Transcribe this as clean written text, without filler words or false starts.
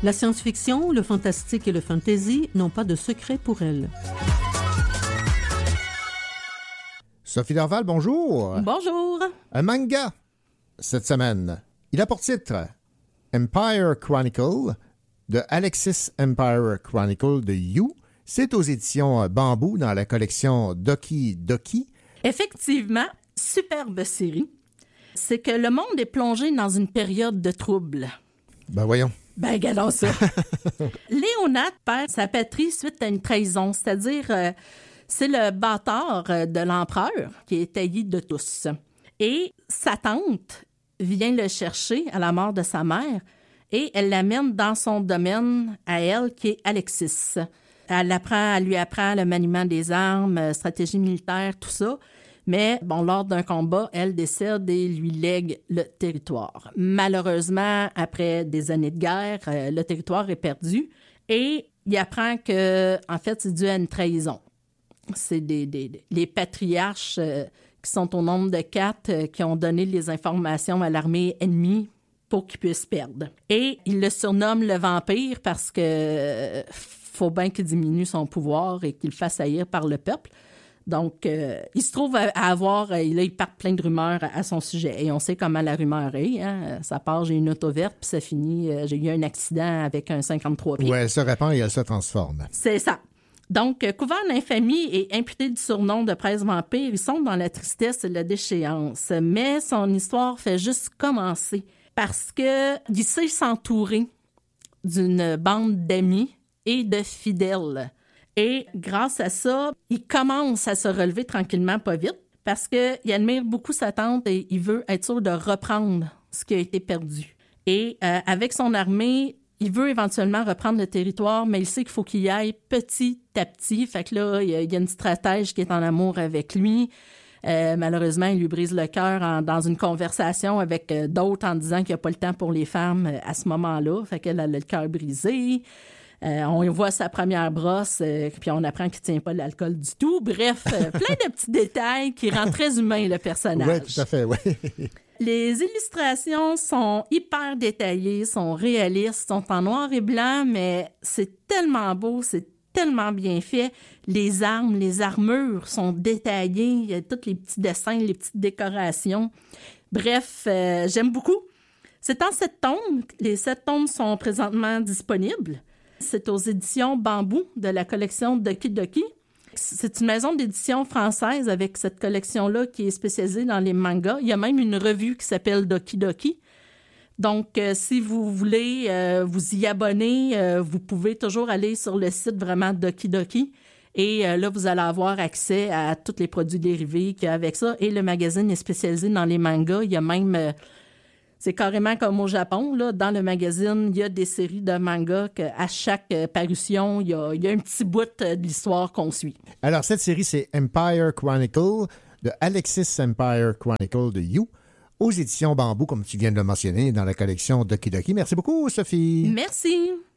La science-fiction, le fantastique et le fantasy n'ont pas de secret pour elle. Sophie Dorval, bonjour. Bonjour. Un manga cette semaine. Il a pour titre Empire Chronicle de Alexis Empire Chronicle de You. C'est aux éditions Bambou dans la collection Doki Doki. Effectivement, superbe série. C'est que le monde est plongé dans une période de trouble. Ben voyons. Ben, regardons ça. Léonard perd sa patrie suite à une trahison, c'est-à-dire c'est le bâtard de l'empereur qui est haï de tous. Et sa tante vient le chercher à la mort de sa mère et elle l'amène dans son domaine à elle, qui est Alexis. Elle lui apprend le maniement des armes, stratégie militaire, tout ça. Mais, bon, lors d'un combat, elle décède et lui lègue le territoire. Malheureusement, après des années de guerre, le territoire est perdu et il apprend que, en fait, c'est dû à une trahison. C'est les patriarches qui sont au nombre de 4 qui ont donné les informations à l'armée ennemie pour qu'ils puissent perdre. Et il le surnomme le vampire parce que faut bien qu'il diminue son pouvoir et qu'il le fasse haïr par le peuple. Donc, il se trouve à avoir... là, il part plein de rumeurs à son sujet. Et on sait comment la rumeur est. Hein? Ça part, j'ai une auto verte, puis ça finit, j'ai eu un accident avec un 53 pieds. Oui, elle se répand et elle se transforme. C'est ça. Donc, couvert d'infamie et imputé du surnom de prince vampire, ils sont dans la tristesse et la déchéance. Mais son histoire fait juste commencer parce qu'il sait s'entourer d'une bande d'amis et de fidèles. Et grâce à ça, il commence à se relever tranquillement, pas vite, parce qu'il admire beaucoup sa tante et il veut être sûr de reprendre ce qui a été perdu. Et avec son armée, il veut éventuellement reprendre le territoire, mais il sait qu'il faut qu'il y aille petit à petit. Fait que là, il y a une stratège qui est en amour avec lui. Malheureusement, il lui brise le cœur dans une conversation avec d'autres en disant qu'il n'y a pas le temps pour les femmes à ce moment-là. Fait qu'elle a le cœur brisé. On voit sa première brosse, puis on apprend qu'il ne tient pas de l'alcool du tout. Bref, plein de petits détails qui rendent très humain le personnage. Oui, tout à fait, oui. Les illustrations sont hyper détaillées, sont réalistes, sont en noir et blanc, mais c'est tellement beau, c'est tellement bien fait. Les armes, les armures sont détaillées. Il y a tous les petits dessins, les petites décorations. Bref, j'aime beaucoup. C'est en 7 tomes. Les 7 tomes sont présentement disponibles. C'est aux éditions Bambou de la collection Doki Doki. C'est une maison d'édition française avec cette collection-là qui est spécialisée dans les mangas. Il y a même une revue qui s'appelle Doki Doki. Donc, si vous voulez vous y abonner, vous pouvez toujours aller sur le site vraiment Doki Doki. Et là, vous allez avoir accès à tous les produits dérivés qu'il y a avec ça. Et le magazine est spécialisé dans les mangas. Il y a même... c'est carrément comme au Japon, là. Dans le magazine, il y a des séries de mangas qu'à chaque parution, il y a un petit bout de l'histoire qu'on suit. Alors, cette série, c'est Empire Chronicle de Alexis Empire Chronicle de You, aux éditions Bambou, comme tu viens de le mentionner, dans la collection Doki Doki. Merci beaucoup, Sophie. Merci.